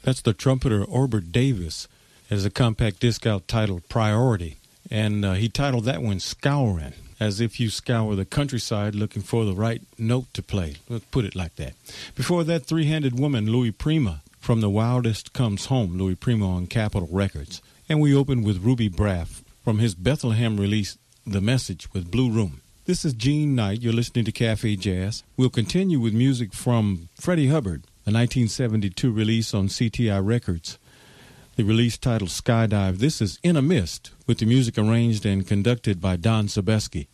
That's the trumpeter Orbert Davis. As a compact disc out titled Priority. And he titled that one Scouring, as if you scour the countryside looking for the right note to play. Let's put it like that. Before that, Three-Handed Woman, Louis Prima, from The Wildest Comes Home, Louis Prima on Capitol Records. And we opened with Ruby Braff from his Bethlehem release, The Message, with Blue Room. This is Gene Knight. You're listening to Cafe Jazz. We'll continue with music from Freddie Hubbard, a 1972 release on CTI Records. The release titled Skydive. This is In a Mist, with the music arranged and conducted by Don Sebesky.